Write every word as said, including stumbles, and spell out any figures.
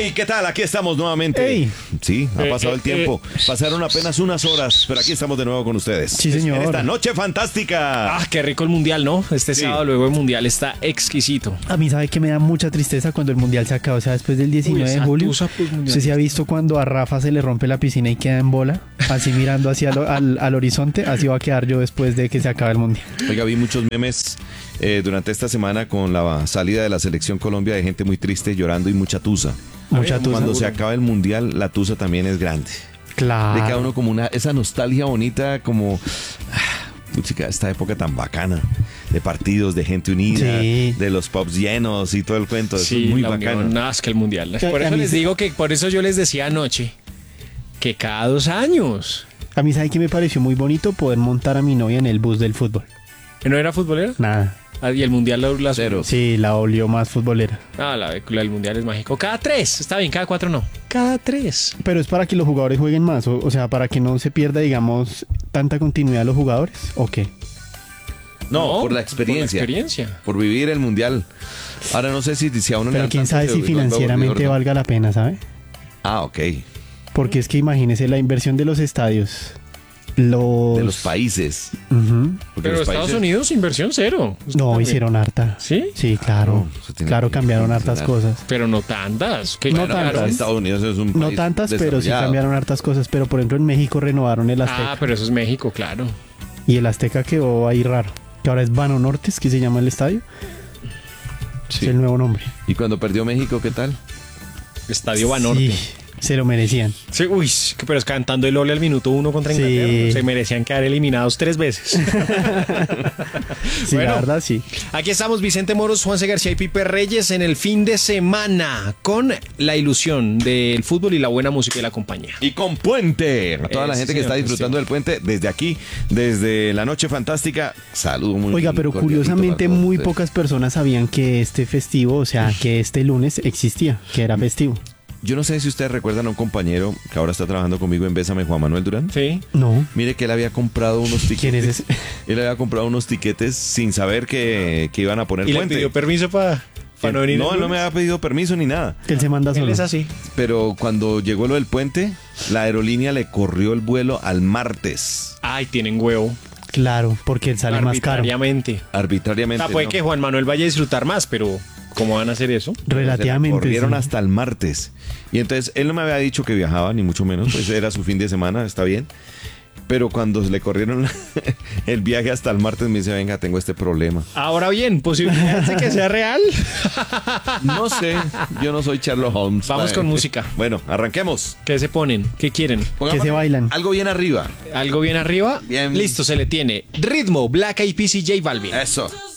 Hey, ¿qué tal? Aquí estamos nuevamente. Hey. Sí, ha Eh, pasado eh, el tiempo. eh. Pasaron apenas unas horas, pero aquí estamos de nuevo con ustedes. Sí, señor. En esta noche fantástica. Ah, qué rico el mundial, ¿no? Este Sí. sábado luego el mundial está exquisito. A mí sabe que me da mucha tristeza cuando el mundial se acaba, o sea, después del diecinueve Uy, de esa julio. tusa, pues, mundial. ¿Usted se ha visto cuando a Rafa se le rompe la piscina y queda en bola? Así mirando hacia lo- al, al horizonte, así va a quedar yo después de que se acabe el mundial. Oiga, vi muchos memes eh, durante esta semana con la salida de la selección Colombia de gente muy triste, llorando y mucha tusa. Mucha tusa. Cuando se acaba el mundial, la tusa también es grande. Claro. Le queda a uno como una, esa nostalgia bonita, como, ah, puchica, esta época tan bacana, de partidos, de gente unida, Sí. de los pubs llenos y todo el cuento. Eso Sí, es muy la bacano. unión, no, es que el mundial. Que Por a eso mí les sí- digo que, por eso yo les decía anoche, que cada dos años. A mí sabe que me pareció muy bonito poder montar a mi novia en el bus del fútbol. ¿No era futbolera? Nada. Ah, y el mundial la, la Cero. Sí, la olió más futbolera. Ah, la, la del mundial es mágico. Cada tres, está bien, cada cuatro no. Cada tres. Pero es para que los jugadores jueguen más, o, o sea, para que no se pierda, digamos, tanta continuidad de los jugadores, ¿o qué? No, por la Por la experiencia. experiencia. Por vivir el mundial. Ahora no sé si, si a uno le Pero dan quién tanto sabe que si lo vuelva financieramente aburrido, ¿no? valga la pena, ¿sabe? Ah, ok. Porque es que imagínese la inversión de los estadios. Los... De los países. Ujú. Porque Pero los Estados países- Unidos, inversión cero. Usted No, también. hicieron harta. ¿Sí? Sí, claro. Claro, se tiene Claro, que cambiaron hartas funcionar. cosas. Pero no tantas. ¿Qué No cambiaron? tantas. Estados Unidos es un No país tantas, pero sí desarrollado. cambiaron hartas cosas. Pero por ejemplo en México renovaron el Azteca. Ah, pero eso es México, claro. Y el Azteca quedó ahí raro. Que ahora es Bano Nortes, que se llama el estadio. Sí. Es el nuevo nombre. Y cuando perdió México, ¿qué tal? Estadio Banorte. Sí, se lo merecían. Sí, uy, pero es cantando el ole al minuto uno contra Sí. Inglaterra. Se merecían quedar eliminados tres veces. Sí, Bueno. la verdad, sí. Aquí estamos Vicente Moros, Juanse García y Pipe Reyes en el fin de semana con la ilusión del fútbol y la buena música de la compañía. Y con puente. A toda la Eh, gente sí, que está señor, disfrutando sí. del puente, desde aquí, desde la noche fantástica, saludo muy Oiga, pero cordialito curiosamente para todos muy ustedes. pocas personas sabían que este festivo, o sea, que este lunes existía, que era festivo. Yo no sé si ustedes recuerdan a un compañero que ahora está trabajando conmigo en Bésame, Juan Manuel Durán. Sí. No. Mire que él había comprado unos tiquetes. ¿Quién es ese? Él había comprado unos tiquetes sin saber que, que iban a poner Y le puente. pidió permiso para no venir. no, el él no me lunes. había pedido permiso ni nada. Él se manda Él solo. es así. Pero cuando llegó lo del puente, la aerolínea le corrió el vuelo al martes. Ay, tienen huevo. Claro, porque él sale más caro. Arbitrariamente. Arbitrariamente. O sea, puede ¿no? que Juan Manuel vaya a disfrutar más, pero ¿cómo van a hacer eso? Relativamente. Corrieron sí. hasta el martes. Y entonces él no me había dicho que viajaba, ni mucho menos. Pues era su fin de semana, está bien. Pero cuando le corrieron el viaje hasta el martes, me dice, venga, tengo este problema. Ahora bien, posibilidad de que sea real. No sé, yo no soy Sherlock Holmes. Vamos con música. Bueno, arranquemos. ¿Qué se ponen? ¿Qué quieren? Pongamos se bailan. Algo bien arriba. ¿Algo bien arriba? Bien. Listo, se le tiene. Ritmo, Black Eyed Peas y J Balvin. Eso.